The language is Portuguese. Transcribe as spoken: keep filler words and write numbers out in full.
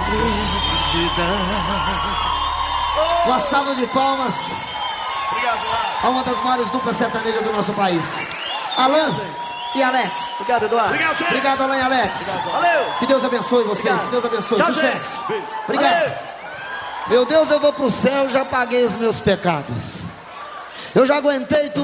Uma salva de palmas. Obrigado, a uma das maiores duplas sertanejas do nosso país, Alan e Alex. Obrigado, Eduardo. Obrigado, gente. Obrigado, Alan e Alex. Obrigado. Valeu. Que Deus abençoe vocês. Obrigado. Que Deus abençoe. Tchau, sucesso. Gente. Obrigado. Valeu. Meu Deus, eu vou pro céu, já paguei os meus pecados. Eu já aguentei tudo.